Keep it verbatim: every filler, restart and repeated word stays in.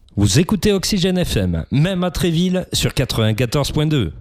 Vous écoutez Oxygène F M, même à Tréville sur quatre-vingt-quatorze point deux.